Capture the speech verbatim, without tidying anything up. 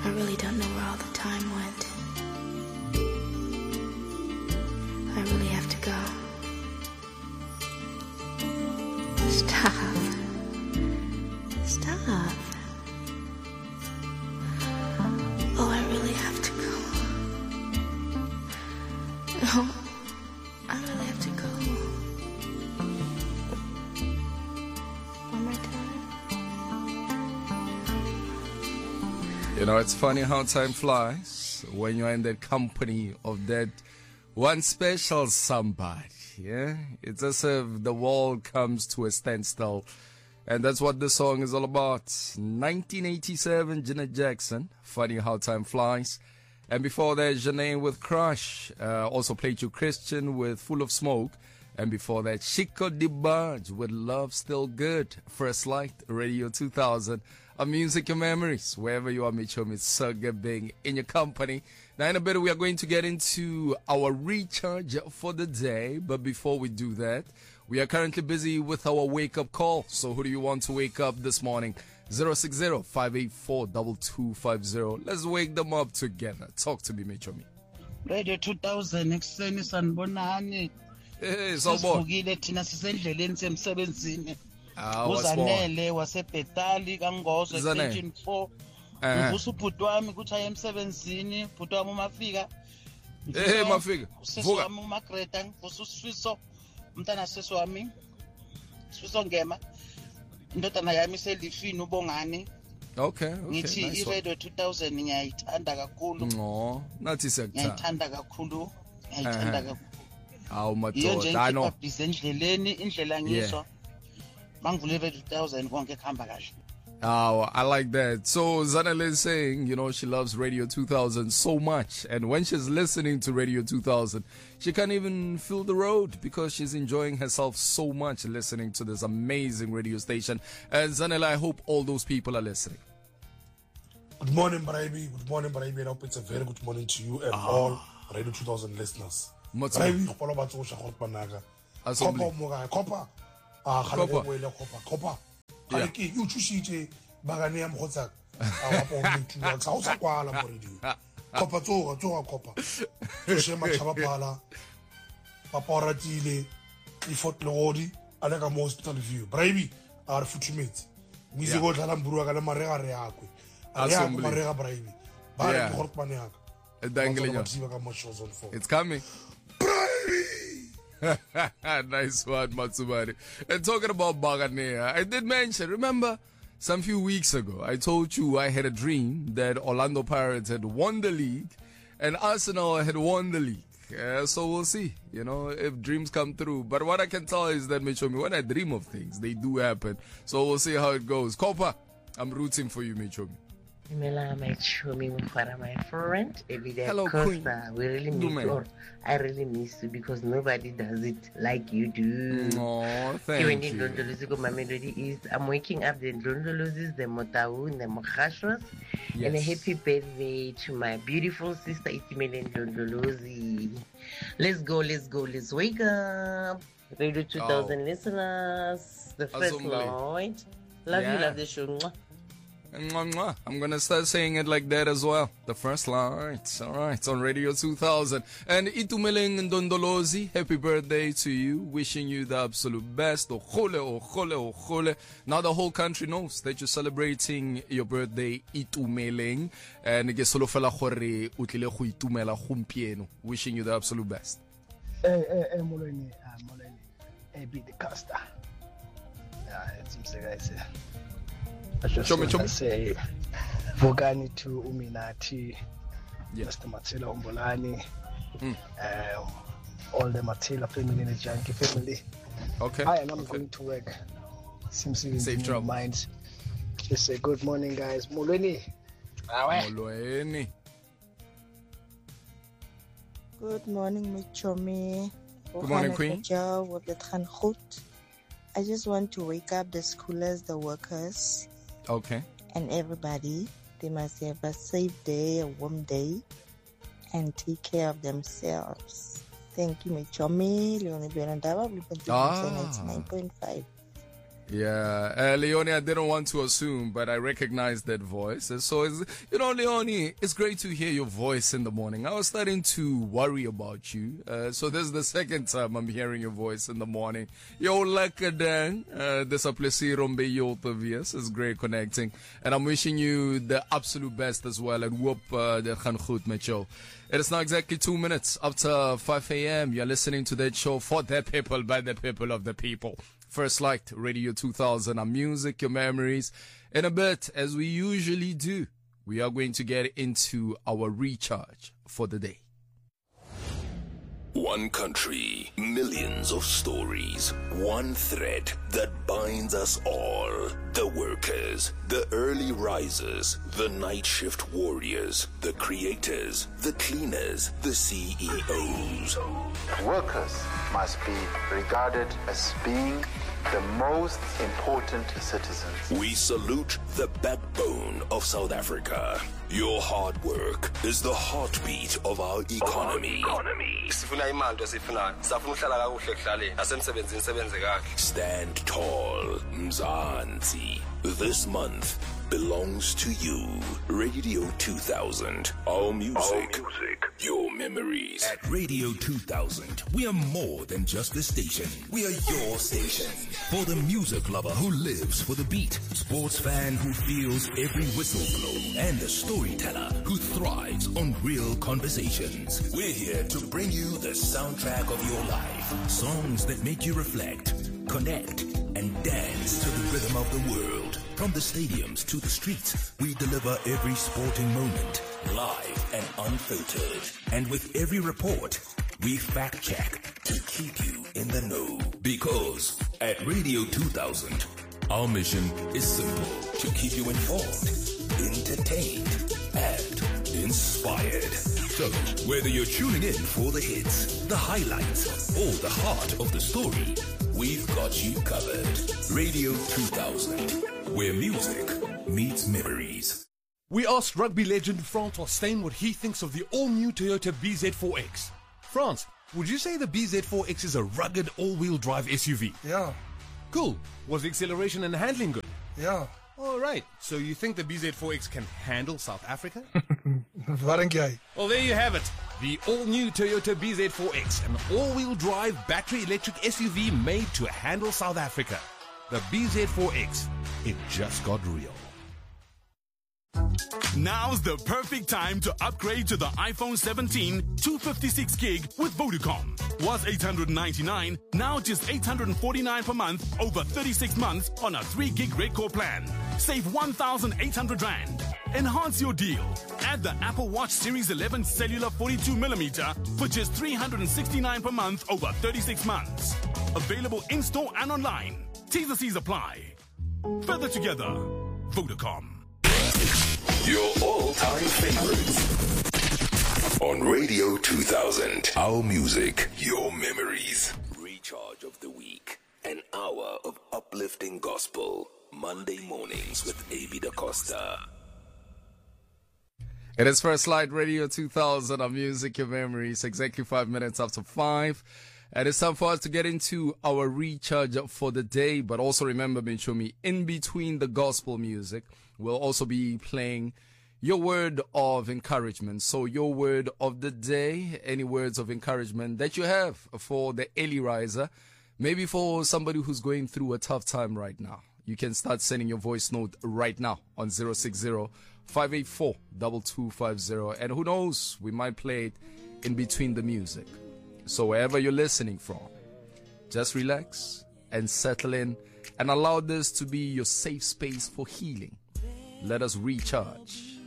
I really don't know where all the time went. I really have to go. Stop. Stop. Oh, I really have to go. No, I really have to go. One more time. You know, it's funny how time flies when you're in the company of that one special somebody. Yeah, it's as if the world comes to a standstill. And that's what this song is all about. nineteen eighty-seven, Janet Jackson, Funny How Time Flies. And before that, Janae with Crush. Uh, also played you Christian with Full of Smoke. And before that, Chico DeBarge with Love Still Good. First Light, Radio two thousand. A music and memories. Wherever you are, Mitchum, it's so good being in your company. Now, in a bit, we are going to get into our recharge for the day. But before we do that, we are currently busy with our wake-up call. So who do you want to wake up this morning? zero six zero, five eight four, two two five zero. Let's wake them up together. Talk to me, Mitchum. Radio two thousand, ekuseni sanibonani. Hey, sawubona. Sivukile thina sisendleleni semsebenzini. Ah, Uzanele wasebhetali kaNgozo extension four. Uh-huh. Uvusa ubhuti wami ukuthi aye emsebenzini, ubhuti wami umafika. Eh, mafika. Usisi wami uMagreta, uvusa uSifiso, umntana sisi wami. Sifiso Ngema. Indodana yami selifini ubongani. Okay, okay. Ngithi Nice iRadio two thousand ngiyayithanda kakhulu. No, nathi siyakuthanda. Ngiyayithanda kakhulu. Ngiyayithanda kakhulu. Awu Iyo nje madoda, I know. ngibabhize endleleni, indlela ngisho. Mangivule iRadio two thousand konke kuhamba kahle. Oh, I like that. So Zanele is saying, you know, she loves Radio two thousand so much. And when she's listening to Radio two thousand, she can't even feel the road because she's enjoying herself so much listening to this amazing radio station. And Zanele, I hope all those people are listening. Good morning, Braibi. Good morning, Braibi. I hope it's a very good morning to you and ah. all Radio two thousand listeners. Braibi, kgopolo batho go shagotla banaga. Kopa mo ga kopa. Ah, ga go boela kopa. Kopa. Ga ke you tshishitse bagane ya mogotsa a wa po motho wa tsa o sa kwala mo radio. Kopa tsoga tsoga kopa. Se ma tshaba pala. Papa ratile I Fort Lodi ala ka mo hospital view. Braibi are futumetse. Mise go tlala mburwa ka le marega re yakwe. Assembly. Yeah. It's coming. Nice one, Matsubari. And talking about Baganea, I did mention, remember, some few weeks ago, I told you I had a dream that Orlando Pirates had won the league and Arsenal had won the league. Uh, so we'll see, you know, if dreams come through. But what I can tell is that, Michomi, when I dream of things, they do happen. So we'll see how it goes. Kopa, I'm rooting for you, Michomi. Mela, my chummy, my friend, Hello, Costa. We really miss you. I really miss you because nobody does it like you do. Oh, thank you. My melody is I'm waking up the Ndondolozis, the Motau, the Mokhashwas, yes. And a happy birthday to my beautiful sister Itimele Ndondolozi. Let's go, let's go, let's wake up. Radio two thousand oh. listeners, the first night. Love yeah. you, love the show. I'm gonna start saying it like that as well. The first lights, alright, on Radio two thousand. And Itumeleng Ndondolozi, happy birthday to you. Wishing you the absolute best. Ochole, ochole, ochole. Now the whole country knows that you're celebrating your birthday, Itumeleng. And Gesolofela Khore, utlile go itumela gompieno. Wishing you the absolute best. Hey, hey, hey, Molweni, uh, Molweni. Hey, be the caster. Yeah, it's guys. I just want to say Vogani to Uminati, yeah. Mister Matila Umbolani, mm. um, all the Matila family and the Janky family. Okay. I am okay. going to work. Seems to be Safe in trouble. Minds. Just say good morning, guys. Molweni. Molweni. Good morning, Michomi. Good morning, Queen. I just want to wake up the schoolers, the workers. Okay. And everybody. They must have a safe day, a warm day, and take care of themselves. Thank you, Michomi. Leonie Benandava, ninety-nine point five. Yeah, uh, Leonie, I didn't want to assume, but I recognized that voice. And so, it's, you know, Leonie, it's great to hear your voice in the morning. I was starting to worry about you. Uh, so this is the second time I'm hearing your voice in the morning. Yo, lekker dang. This is It's great connecting. And I'm wishing you the absolute best as well. And whoop, uh, the gaan goed met jou. It is now exactly two minutes after five a.m. You're listening to that show for the people, by the people of the people. First Light, Radio two thousand, our music, your memories. In a bit, as we usually do, we are going to get into our recharge for the day. One country, millions of stories, one thread that binds us all. The workers, the early risers, the night shift warriors, the creators, the cleaners, the C E Os. Workers must be regarded as being the most important citizens. We salute the backbone of South Africa. Your hard work is the heartbeat of our economy. Stand tall, Mzansi. This month belongs to you. Radio two thousand. Our music, our music, your memories. At Radio two thousand, we are more than just a station. We are your station. For the music lover who lives for the beat, sports fan who feels every whistle blow, and the storyteller who thrives on real conversations. We're here to bring you the soundtrack of your life. Songs that make you reflect, connect, and dance to the rhythm of the world. From the stadiums to the streets, we deliver every sporting moment, live and unfiltered. And with every report, we fact check to keep you in the know. Because at Radio two thousand, our mission is simple: to keep you informed, entertained, and inspired. So, whether you're tuning in for the hits, the highlights, or the heart of the story, we've got you covered. Radio two thousand, where music meets memories. We asked rugby legend Francois Steyn what he thinks of the all-new Toyota B Z four X. France, would you say the B Z four X is a rugged all-wheel drive S U V? Yeah. Cool. Was the acceleration and handling good? Yeah. All right. So you think the B Z four X can handle South Africa? Well, there you have it. The all-new Toyota B Z four X, an all-wheel drive battery electric S U V made to handle South Africa. The B Z four X. It just got real. Now's the perfect time to upgrade to the iPhone seventeen two fifty-six gig with Vodacom. Was eight hundred ninety-nine, now just eight hundred forty-nine per month over thirty-six months on a three gig red core plan. Save one thousand eight hundred rand. Enhance your deal. Add the Apple Watch Series eleven cellular forty-two millimeter for just three hundred sixty-nine per month over thirty-six months. Available in-store and online. T's and C's apply. Further together, Vodacom. Your all-time favorites on Radio two thousand. Our music, your memories. Recharge of the week. An hour of uplifting gospel. Monday mornings with A B Da Costa. It is First Light Radio two thousand. Our music, your memories. Exactly five minutes after five. And it's time for us to get into our recharge for the day. But also remember, Minchomi, in between the gospel music, we'll also be playing your word of encouragement. So your word of the day, any words of encouragement that you have for the early riser, maybe for somebody who's going through a tough time right now. You can start sending your voice note right now on zero six zero, five eight four, two two five zero. And who knows, we might play it in between the music. So wherever you're listening from, just relax and settle in and allow this to be your safe space for healing. Let us recharge.